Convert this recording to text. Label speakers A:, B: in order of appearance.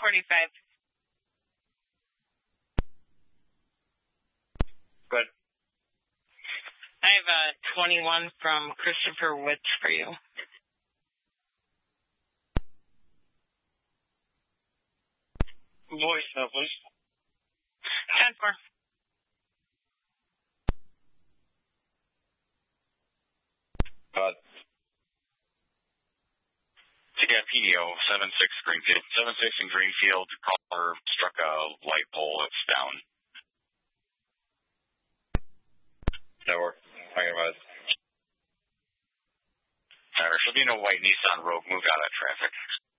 A: 10:45.
B: Good.
A: I have a 21 from Christopher Woods for you.
B: Voicemail, please.
A: 10:4.
B: PDO 76 Greenfield. 76 in Greenfield. Caller struck a light pole. It's down. Network. There should be no white Nissan Rogue. Move out of traffic.